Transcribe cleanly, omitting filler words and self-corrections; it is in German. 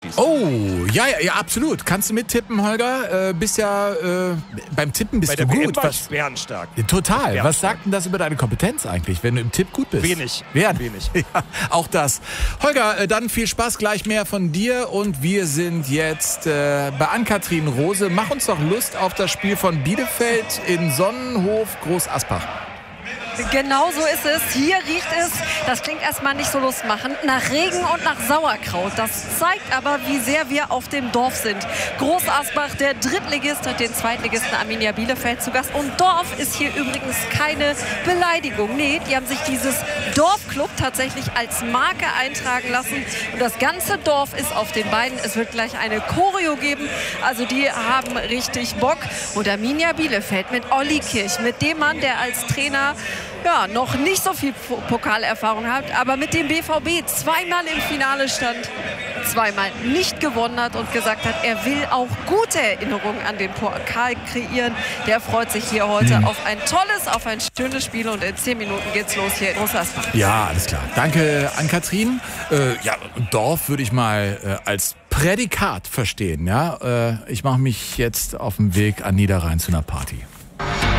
abschließen. Oh, ja, absolut. Kannst du mittippen, Holger? Bist ja beim Tippen bist Bei der du WM gut. war ich bärenstark. Total. Was sagt denn das über deine Kompetenz eigentlich, wenn du im Tipp gut bist? Wenig. Wenig. Ja, auch das. Holger, dann viel Spaß, gleich mehr von dir. Und wir sind jetzt bei Ann-Kathrin Rose. Mach uns doch Lust auf das Spiel von Bielefeld in Sonnenhof Groß-Asbach. Genau so ist es. Hier riecht es, das klingt erstmal nicht so lustmachend, nach Regen und nach Sauerkraut. Das zeigt aber, wie sehr wir auf dem Dorf sind. Groß-Asbach, der Drittligist, hat den Zweitligisten Arminia Bielefeld zu Gast. Und Dorf ist hier übrigens keine Beleidigung. Nee, die haben sich dieses Dorfclub tatsächlich als Marke eintragen lassen. Und das ganze Dorf ist auf den Beinen. Es wird gleich eine Choreo geben. Also die haben richtig Bock. Und Arminia Bielefeld mit Olli Kirch, mit dem Mann, der als Trainer noch nicht so viel Pokalerfahrung hat, aber mit dem BVB zweimal im Finale stand, zweimal nicht gewonnen hat und gesagt hat, er will auch gute Erinnerungen an den Pokal kreieren. Der freut sich hier heute auf ein tolles, auf ein schönes Spiel und in 10 Minuten geht's los hier in Groß-Asbach. Ja, alles klar. Danke, Ann-Kathrin. Dorf würde ich mal als Prädikat verstehen. Ja? Ich mache mich jetzt auf den Weg an Niederrhein zu einer Party.